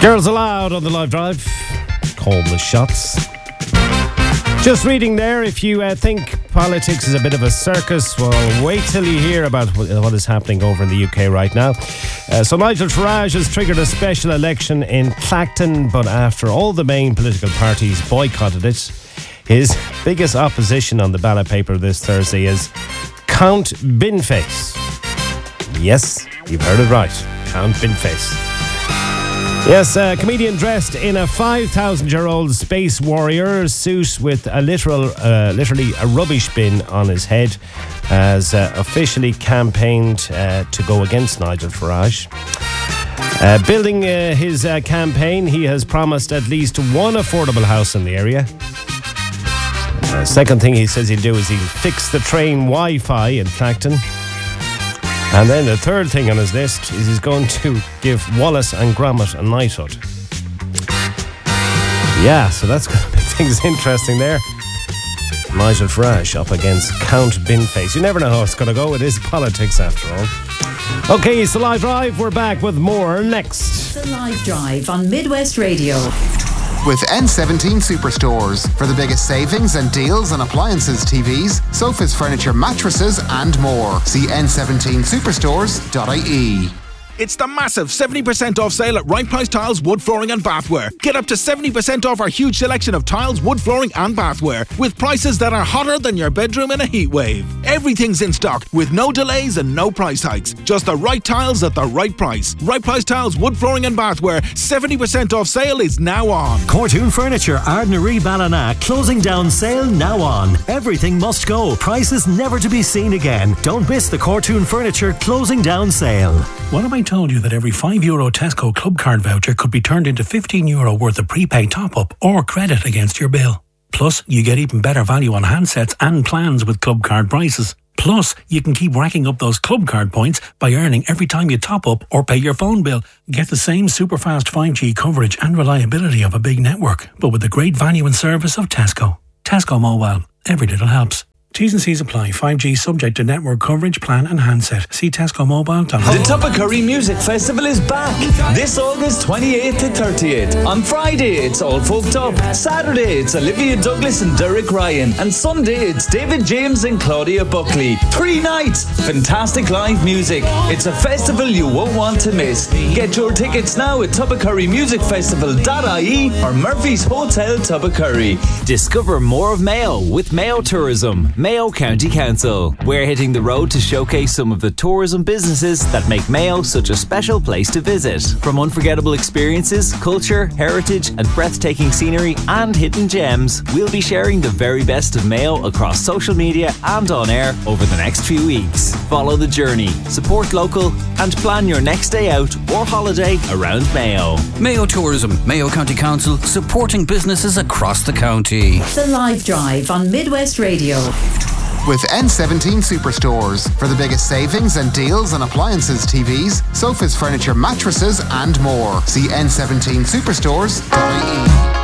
Girls Aloud on the live drive. Call the shots. Just reading there, if you think politics is a bit of a circus, well, wait till you hear about what is happening over in the UK right now. So Nigel Farage has triggered a special election in Clacton, but after all the main political parties boycotted it, his biggest opposition on the ballot paper this Thursday is Count Binface. Yes, you've heard it right. Count Binface. Yes, a comedian dressed in a 5,000-year-old space warrior suit with a literally a rubbish bin on his head has officially campaigned to go against Nigel Farage. Building his campaign, he has promised at least one affordable house in the area. Second thing he says he'll do is he'll fix the train Wi-Fi in Clacton. And then the third thing on his list is he's going to give Wallace and Gromit a knighthood. Yeah, so that's going to make things interesting there. Nigel Farage up against Count Binface. You never know how it's going to go. It is politics after all. Okay, it's the Live Drive. We're back with more next. The Live Drive on Midwest Radio. With N17 Superstores for the biggest savings and deals on appliances, TVs, sofas, furniture, mattresses and more. See n17superstores.ie. It's the massive 70% off sale at Right Price Tiles, Wood Flooring and Bathware. Get up to 70% off our huge selection of tiles, wood flooring and bathware with prices that are hotter than your bedroom in a heat wave. Everything's in stock with no delays and no price hikes. Just the right tiles at the right price. Right Price Tiles, Wood Flooring and Bathware. 70% off sale is now on. Cortoon Furniture, Ardnaree Ballina. Closing down sale now on. Everything must go. Prices never to be seen again. Don't miss the Cortoon Furniture closing down sale. What have I told you that every €5 Tesco Club Card voucher could be turned into €15 worth of prepaid top-up or credit against your bill? Plus, you get even better value on handsets and plans with Club Card prices. Plus, you can keep racking up those Club Card points by earning every time you top up or pay your phone bill. Get the same super fast 5G coverage and reliability of a big network, but with the great value and service of Tesco. Tesco Mobile. Every little helps. T's and C's apply. 5G subject to network coverage, plan and handset. See TescoMobile.com. The Tubbercurry Music Festival is back this August 28th to 30th. On Friday, it's All Folked Up. Saturday, it's Olivia Douglas and Derek Ryan. And Sunday, it's David James and Claudia Buckley. 3 nights, fantastic live music. It's a festival you won't want to miss. Get your tickets now at tubbercurrymusicfestival.ie or Murphy's Hotel Tubbercurry. Discover more of Mayo with Mayo Tourism. Mayo County Council. We're hitting the road to showcase some of the tourism businesses that make Mayo such a special place to visit. From unforgettable experiences, culture, heritage and breathtaking scenery and hidden gems, we'll be sharing the very best of Mayo across social media and on air over the next few weeks. Follow the journey, support local and plan your next day out or holiday around Mayo. Mayo Tourism, Mayo County Council, supporting businesses across the county. The Live Drive on Midwest Radio. With N17 Superstores for the biggest savings and deals on appliances, TVs, sofas, furniture, mattresses and more. See n17superstores.ie.